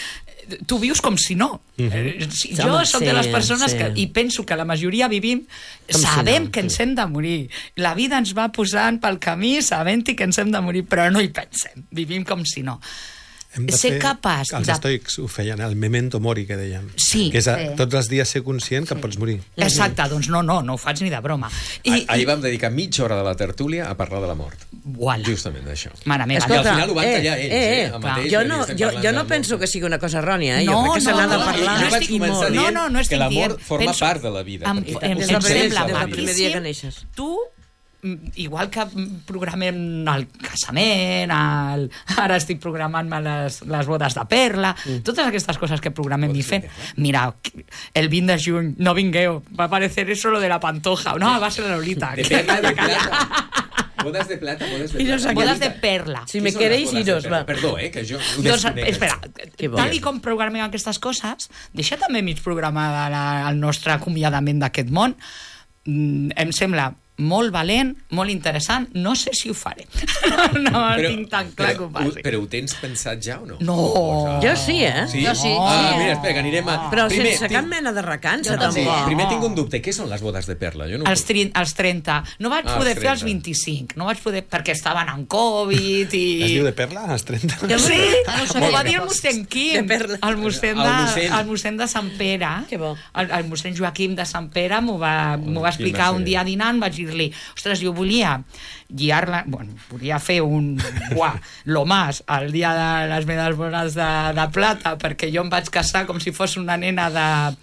tu vius com si no. Mhm. Si, Sí, jo home, soc sí, de les persones sí. que, i penso que la majoria vivim Com si sabem no, que ens sí. hem de morir, la vida ens va posant pel camí sabent-hi que ens hem de morir, però no hi pensem, vivim com si no. Hem de Ser fer- capaç Els de- estoics ho feien, el memento mori, que deien. Sí. Que és a, Sí. tots els dies ser conscient que pots morir. Exacte, doncs no, no, no ho faig ni de broma. I, Ahir vam dedicar mitja hora de la tertúlia a parlar de la mort. Voilà. Justament d'això. Mare meva, I al Escolta, final ho van tallar ells, eh? eh, El clar. mateix, jo vull dir, no, estem jo, parlant jo de no mort. penso que sigui una cosa errònia, eh? No, jo crec que se no, n'ha de no, parlar. jo vaig estic començar molt- dient no, no, no estic que la dient. mort forma Penso- part de la vida. Em, perquè em Des del consisteix primer- la des del vida. primer dia que maquíssim. neixes. Tu, mm, igual que programem el casament, el, ara estic programant-me les, les bodes de perla, mm. totes aquestes coses que programem i fent. Mira, el vint de juny, no vingueu, va aparecer eso lo de la Pantoja. No, va ser la Lolita. De que- perla, de plata. Bodas de plata, bodas de I no plata. sé Bodes de perla. Si Què me són queréis, les bodes de iros, perla? va. Perdó, eh, que jo ho Doncs, desconec. espera, Que bo. tal i com programem aquestes coses, deixa també mig programada la, el nostre acomiadament d'aquest món. Mm, em sembla molt valent, molt interessant, no sé si ho faré. No Però- tinc tan clar que ho però, faci. però ho tens pensat ja o no? No. O Jo sí, eh? Sí? Jo sí. Ah, Sí. mira, espera, que anirem a... Però Primer, sense tinc- cap mena de recança, Jo també. Sí, tampoc. primer tinc un dubte. Què són les bodes de perla? Jo no ho Els, puc- tri, els trenta. No vaig Ah, poder els fer els trenta. vint-i-cinc. No vaig poder... Perquè estaven en Covid i... Es diu de perla, als trenta? Sí, Ah, no ho sabia, m'ho va dir que el fos. mossèn Quim, De perla. el mossèn El de, mossèn. el mossèn de Sant Pere. Que bo. El, el mossèn Joaquim de Sant Pere m'ho va, m'ho va quina explicar un sèrie. dia dinant, vaig dir-li, ostres, jo volia guiar-la, bueno, volia fer un, buah, lo más, el dia de les meves bodes de, de plata, perquè jo em vaig casar com si fos una nena de...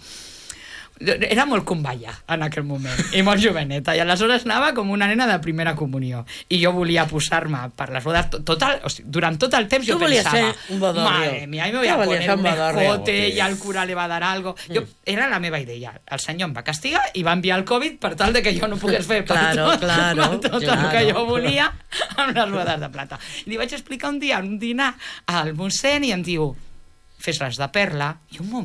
Era molt convalla en aquell moment i molt joveneta, i aleshores anava com una nena de primera comunió, i jo volia posar-me per les bodes tot, tot el, o sigui, durant tot el temps Tu jo volies pensava, ser un bodorrio. madre mía, ahí me voy Tu a volies poner ser un un bodorrio. escote y al cura le va a dar algo. Jo, era la meva idea. El senyor em va castigar i va enviar el Covid per tal de que jo no pogués fer per Claro, tot, claro, per tot claro. el que jo volia amb les bodes de plata. I li vaig explicar un dia en un dinar al mossèn i em diu, fes les de perla, i un moment,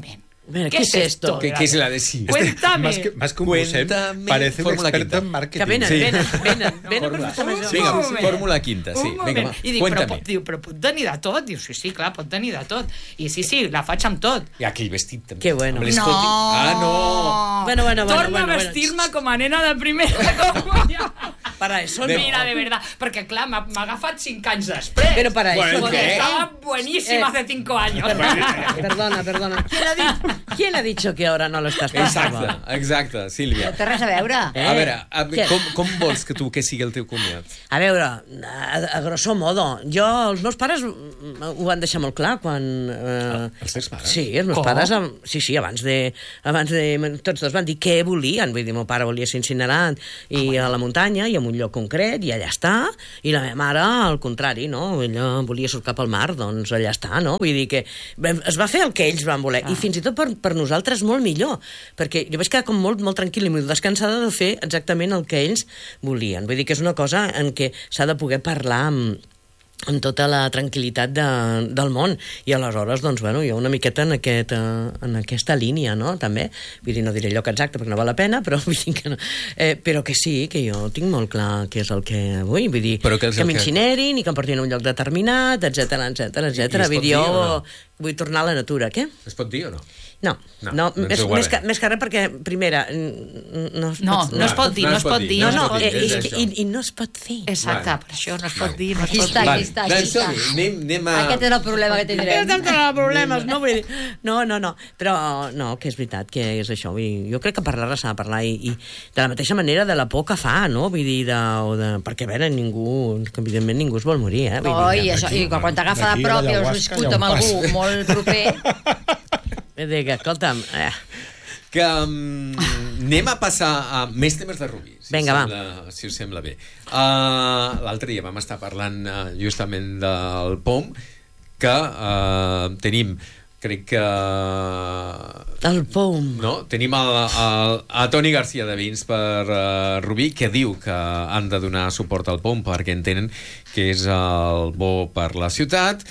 Mira, ¿Qué es esto? ¿Qué, ¿Qué es la de sí? Cuéntame. Más que, más que un docent, Cuéntame. parece un Fórmula experto quinta. en marketing. Que venen, Sí. venen, venen, venen Fórmula. per fer això. Vinga, Un moment. fórmula quinta, sí. Un Vinga, moment. va, I dic, però, cuéntame. pot, diu, però pot tenir de tot? Diu, sí, sí, clar, pot tenir de tot. I sí, sí, la faig amb tot. I aquell vestit també. Que bueno. Amb l'escote. Ah, no! Bueno, bueno, bueno, Torno bueno, a bueno. vestir-me com a nena de primera comunió. Para eso De- no. Mira, de verdad, perquè clar, m'ha m'ha agafat cinc anys després. Pero para eso Bueno, no. ¿qué? Estaba buenísima Eh, hace cinco años. Perdona, perdona. ¿Quién ha, dicho, ¿Quién ha dicho que ahora no lo estás pasando? Exacte, exacte, Sílvia. No té res a veure. Eh? A veure, a, Què? com, com vols que tu que sigui el teu comiat? A veure, a, a grosso modo, jo, els meus pares mm, ho van deixar molt clar quan... Eh, Els teus pares? Sí, els meus Com? pares, am- sí, sí, abans de, abans de... Tots dos van dir què volien, vull dir, el meu pare volia ser incinerat i a la muntanya i en un lloc concret, i allà està, i la meva mare, al contrari, no? Ella volia surcar pel mar, doncs allà està, no? Vull dir que vam- es va fer el que ells van voler, ah. i fins i tot per, per nosaltres molt millor, perquè jo vaig quedar com molt, molt tranquil·la i molt descansada de fer exactament el que ells volien. Vull dir que és una cosa en què s'ha de poder parlar amb, amb tota la tranquil·litat de, del món, i aleshores, doncs, bueno, jo una miqueta en, aquest, eh, en aquesta línia, no?, també, vull dir, no diré lloc exacte perquè no val la pena, però vull dir que no, eh, però que sí, que jo tinc molt clar què és el que vull, vull dir, Però que és que el que- m'incinerin i que em portin a un lloc determinat, etcètera, etcètera, etcètera. es pot Vull dir, dir jo o no? vull tornar a la natura, què? Es pot dir o no? No, No, no, doncs més, ho guardem. més, que, més que res perquè, primera, n- no es No, pot, no es pot dir, no es pot dir. no, es no, pot dir, eh, és és que, això. i, i no es pot fer. Exacte, Vale. per això no es pot dir, no es Aquí pot està, dir. aquí està, aquí doncs està. som-hi, anem, anem a... Aquest és el problema que tindrem. Aquest és el problemes, no? Vull dir, no, no, no. Però no, que és veritat que és això. Vull dir, jo crec que parlar s'ha de parlar i, i de la mateixa manera de la por que fa, no? Vull dir, de, o de, perquè a veure, ningú, que evidentment ningú es vol morir, eh? Vull Oh, dir, i, això, i quan quan t'agafa D'aquí de a prop i has l'ayahuasca viscut hi ha un amb algú pas. molt proper... Vull dir que, escolta'm, eh, Que um, anem a passar a més temes de Rubí, si, Vinga, us sembla, si us sembla bé. Uh, L'altre dia vam estar parlant uh, justament del P O M, que uh, tenim, crec que... el POM. No? Tenim el, el, a Toni Garcia de Vins per uh, Rubí, que diu que han de donar suport al P O M perquè entenen que és el bo per la ciutat,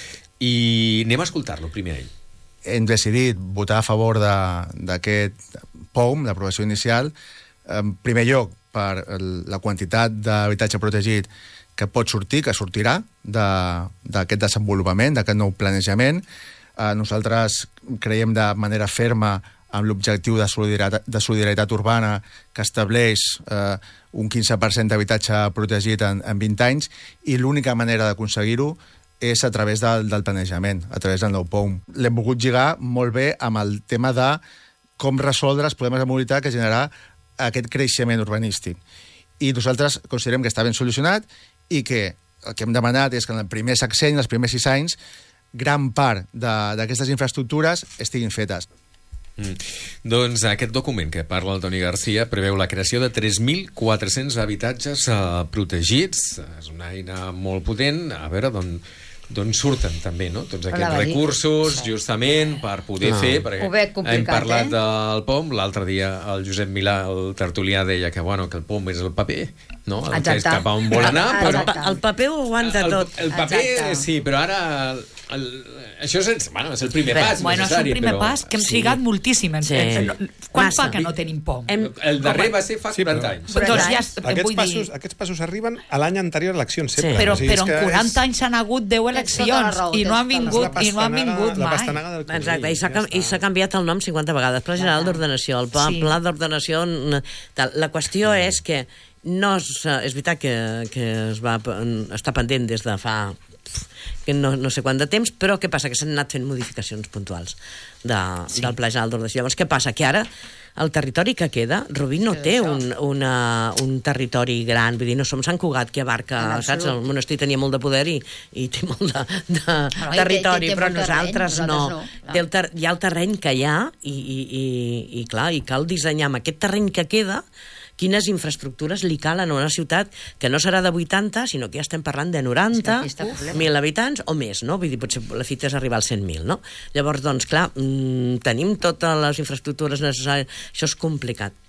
i anem a escoltar-lo primer a ell. Hem decidit votar a favor de- d'aquest P O M, l'aprovació inicial, en primer lloc per el- la quantitat d'habitatge protegit que pot sortir, que sortirà de- d'aquest desenvolupament, d'aquest nou planejament. Eh, nosaltres creiem de manera ferma amb l'objectiu de solidaritat, de solidaritat urbana que estableix eh, un quinze per cent d'habitatge protegit en, en vint anys, i l'única manera d'aconseguir-ho és a través del, del planejament, a través del nou P O M. L'hem volgut lligar molt bé amb el tema de com resoldre els problemes de mobilitat que generarà aquest creixement urbanístic. I nosaltres considerem que està ben solucionat i que el que hem demanat és que en el primer sexenni, els primers sis anys, gran part de- d'aquestes infraestructures estiguin fetes. Mm. Doncs aquest document que parla el Toni Garcia preveu la creació de tres mil quatre-cents habitatges uh, protegits. És una eina molt potent. A veure d'on d'on surten també, no? Tots aquests Anava a dir. recursos, justament, per poder No. fer, perquè Ho veig complicat, hem parlat eh? del P O M, l'altre dia el Josep Milà, el tertulià, deia que, bueno, que el P O M és el paper, no? El que és Exacte. cap a on vol anar, El, però... pa- el paper ho aguanta el, tot. el paper, Exacte. sí, però ara... El, el, això és, bueno, és el primer Bé, pas Bueno, és un necessari, primer però... pas que hem Sí. trigat moltíssim. En, Sí. en, en, quan Massa. fa que no tenim P O M? Hem, El darrer va ser fa Sí, però- quaranta anys. Però Doncs ja, anys. eh, Aquests vull passos, dir... aquests passos arriben a l'any anterior a eleccions, Sí. sempre. Però, O sigui, però és en que quaranta és- anys s'han hagut deu tota la eleccions raó, i no tens han tota la vingut, la i no han pastanaga- vingut la mai. pastanaga del Conill, Exacte, i s'ha ja cam- i està. s'ha canviat el nom cinquanta vegades. Pla General d'Ordenació, el pla, Sí. pla d'ordenació... n- tal. La qüestió és que no és, és veritat que, que es va, està pendent des de fa que no, no sé quant de temps, però què passa? Que s'han anat fent modificacions puntuals de, sí. del Pla General d'Ordenació. Llavors, què passa? Que ara el territori que queda, Rubí no té un, una, un territori gran, vull dir, no som Sant Cugat que abarca, En absolut. saps? El monestir tenia molt de poder i, i té molt de, de Bueno, i té- territori, té- té però molt terreny, nosaltres no. nosaltres no, clar. Té el ter hi ha el terreny que hi ha i, i, i, i clar, i cal dissenyar amb aquest terreny que queda quines infraestructures li calen a una ciutat que no serà de vuitanta, sinó que ja estem parlant de noranta És que aquí està el problema. mil habitants o més, no? Vull dir, potser la fita és arribar als cent mil, no? Llavors, doncs, clar, mmm, tenim totes les infraestructures necessàries, això és complicat.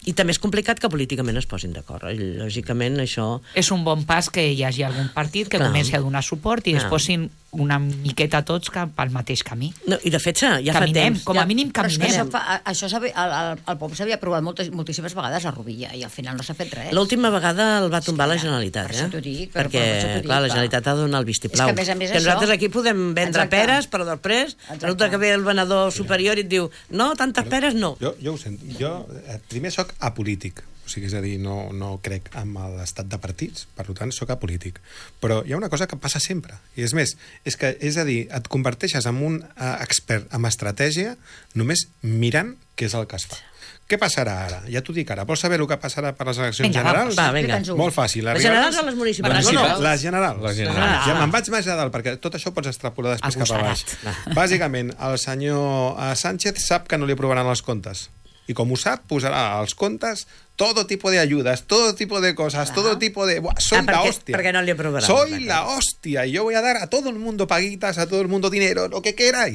I també és complicat que políticament es posin d'acord. Lògicament, això... És un bon pas que hi hagi algun partit que Clar. comenci a donar suport i es Clar. posin una miqueta tots cap al mateix camí. No, I de fet, ja fa Caminem, temps... com a mínim Però és que caminem. això, fa, això s'havia- el, el, el P O M s'havia aprovat moltes, moltíssimes vegades a Rovira i al final no s'ha fet res. L'última vegada el va tombar la Generalitat, per eh? això t'ho dic, per- Perquè, per això t'ho dic, clar, la clar. Generalitat ha de donar el vistiplau. És que, a més a més, que això- nosaltres aquí podem vendre Exacte. peres, però després resulta que ve el venedor superior i et diu no, tantes peres no. Jo, jo ho sento. Jo, eh, primer, sóc apolític. O sigui, és a dir, no, no crec en l'estat de partits, per tant, sóc apolític. Però hi ha una cosa que passa sempre, i és més, és que, és a dir, et converteixes en un uh, expert en estratègia només mirant què és el que es fa. Què passarà ara? Ja t'ho dic ara. Vols saber el que passarà per les eleccions Vinga, va, generals? va, vinga. Explica'ns-ho. Molt fàcil. Les Arribaràs- generals o les municipals? Municipals. No, les generals. Les generals. Ja me'n vaig més a dalt, perquè tot això pots extrapolar després cap a baix. Agosarat. Bàsicament, el senyor eh, Sánchez sap que no li aprovaran els comptes. I com ho sap, posarà als comptes todo tipo de ayudas, todo tipo de cosas, todo tipo de... Buah, soy Ah, la perquè- hostia. perquè no li aprovaran. Soy la hostia. Y yo voy a dar a todo el mundo paguitas, a todo el mundo dinero, lo que quiera.